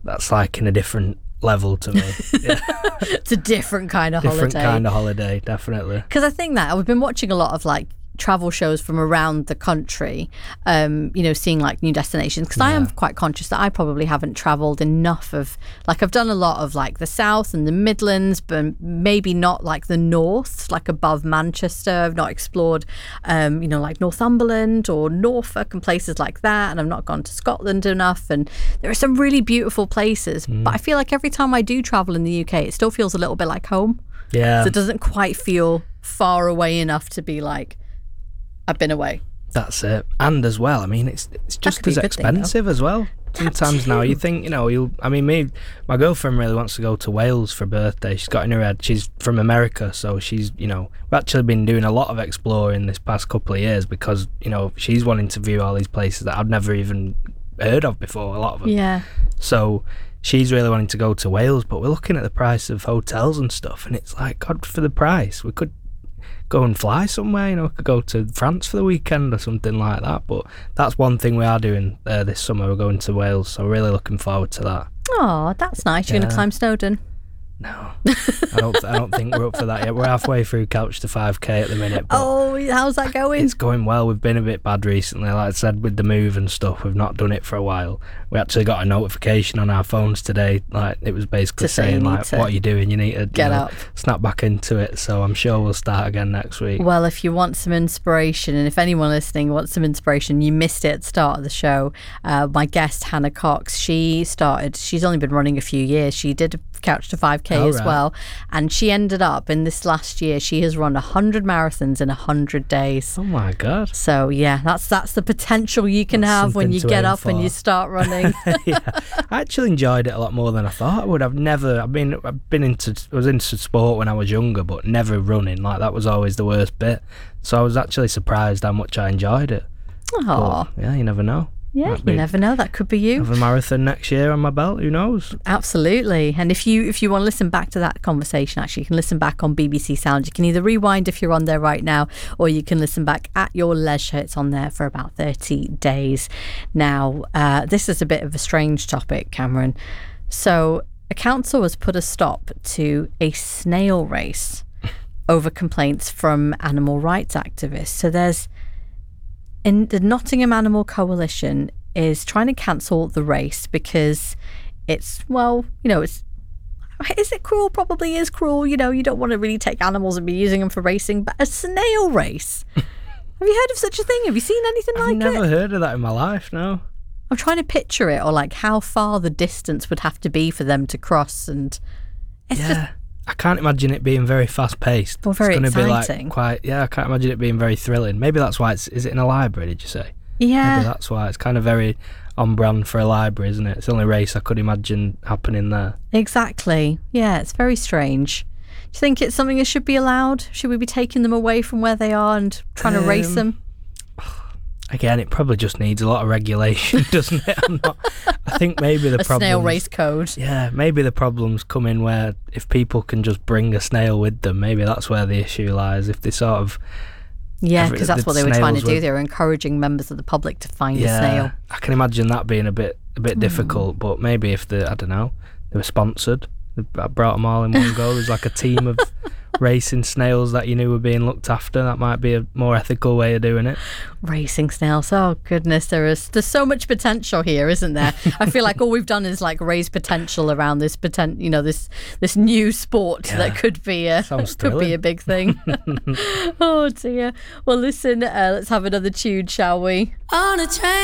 that's like in a different level to me. Yeah. It's a different kind of Different holiday. kind of holiday, definitely. Because I think that we've been watching a lot of like travel shows from around the country, seeing like new destinations, because I am quite conscious that I probably haven't traveled enough of, like, I've done a lot of like the South and the Midlands, but maybe not like the North, like above Manchester. I've not explored like Northumberland or Norfolk and places like that, and I've not gone to Scotland enough, and there are some really beautiful places, but I feel like every time I do travel in the UK it still feels a little bit like home. So it doesn't quite feel far away enough to be like, I've been away. That's it. And as well, I mean, it's just as expensive as well. Sometimes now you think, my girlfriend really wants to go to Wales for a birthday. She's got in her head, she's from America, so she's, we've actually been doing a lot of exploring this past couple of years because, she's wanting to view all these places that I've never even heard of before, a lot of them. Yeah. So she's really wanting to go to Wales, but we're looking at the price of hotels and stuff, and it's like, God, for the price, we could go and fly somewhere, we could go to France for the weekend or something like that. But that's one thing we are doing this summer. We're going to Wales, so really looking forward to that. Oh, that's nice. You're going to climb Snowdon? No, I don't think we're up for that yet. We're halfway through Couch to 5K at the minute. Oh, how's that going? It's going well. We've been a bit bad recently. Like I said, with the move and stuff, we've not done it for a while. We actually got a notification on our phones today. Like, it was basically saying, like, what are you doing? You need to get up, snap back into it. So I'm sure we'll start again next week. Well, if you want some inspiration, and if anyone listening wants some inspiration, you missed it at the start of the show. My guest, Hannah Cox, she's only been running a few years. She did Couch to 5K as well, and she ended up in this last year, she has run 100 marathons in 100 days. Oh my God. So yeah, that's the potential you can have when you get up and you start running. Yeah, I actually enjoyed it a lot more than I thought I would. I was into sport when I was younger, but never running. Like, that was always the worst bit, so I was actually surprised how much I enjoyed it. Oh yeah, you never know. Yeah, you never know. That could be you. Have a marathon next year on my belt. Who knows? Absolutely. And if you want to listen back to that conversation, actually, you can listen back on BBC Sound. You can either rewind if you're on there right now, or you can listen back at your leisure. It's on there for about 30 days. Now, this is a bit of a strange topic, Cameron. So, a council has put a stop to a snail race over complaints from animal rights activists. So the Nottingham Animal Coalition is trying to cancel the race because is it cruel? Probably is cruel. You don't want to really take animals and be using them for racing, but a snail race. Have you heard of such a thing? Have you seen anything like it? I've never heard of that in my life, no. I'm trying to picture it, or like how far the distance would have to be for them to cross, and it's just... I can't imagine it being very fast-paced. Or very exciting. Be like I can't imagine it being very thrilling. Maybe that's why is it in a library, did you say? Yeah. Maybe that's why. It's kind of very on brand for a library, isn't it? It's the only race I could imagine happening there. Exactly. Yeah, it's very strange. Do you think it's something that should be allowed? Should we be taking them away from where they are and trying to race them? Again, it probably just needs a lot of regulation, doesn't it? I think maybe the problem... snail race code. Yeah, maybe the problems come in where if people can just bring a snail with them, maybe that's where the issue lies. If they sort of... Yeah, because that's what they were trying to do. They were encouraging members of the public to find a snail. I can imagine that being a bit difficult, but maybe if they were sponsored, they brought them all in one go. There's like a team of racing snails that you knew were being looked after. That might be a more ethical way of doing it. Racing snails, oh goodness, there's so much potential here, isn't there? I feel like all we've done is like raise potential around this this new sport that could be a big thing. Oh dear. Well, listen, let's have another tune, shall we? On a train